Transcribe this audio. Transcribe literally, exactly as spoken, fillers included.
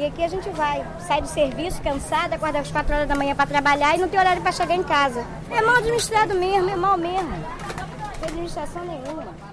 aqui, a gente vai. Sai do serviço, cansada, acorda às quatro horas da manhã para trabalhar e não tem horário para chegar em casa. É mal administrado mesmo, é mal mesmo. Não tem administração nenhuma.